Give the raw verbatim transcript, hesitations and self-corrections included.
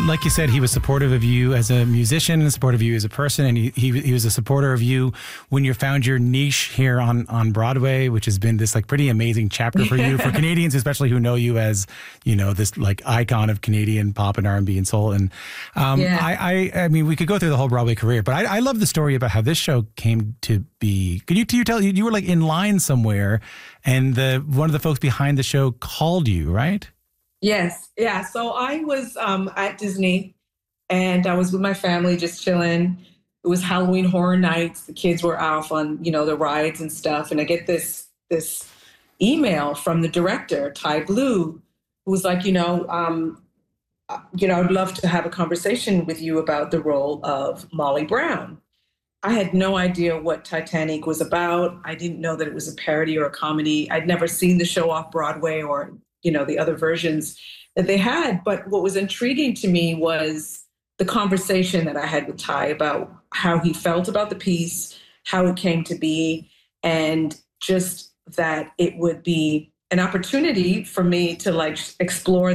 like you said, he was supportive of you as a musician and supportive of you as a person. And he, he, he was a supporter of you when you found your niche here on, on Broadway, which has been this like pretty amazing chapter for you, for Canadians, especially who know you as, you know, this like icon of Canadian pop and R and B and soul. And um, yeah. I, I, I mean, we could go through the whole Broadway career, but I, I love the story about how this show came to be. Could you, you tell, you, you were like in line somewhere and the, one of the folks behind the show called you, right? Yes. Yeah. So I was um, at Disney and I was with my family just chilling. It was Halloween Horror Nights. The kids were off on, you know, the rides and stuff. And I get this, this email from the director, Ty Blue, who was like, you know, um, you know, I'd love to have a conversation with you about the role of Molly Brown. I had no idea what Titanic was about. I didn't know that it was a parody or a comedy. I'd never seen the show off Broadway or, you know, the other versions that they had. But what was intriguing to me was the conversation that I had with Ty about how he felt about the piece, how it came to be, and just that it would be an opportunity for me to like explore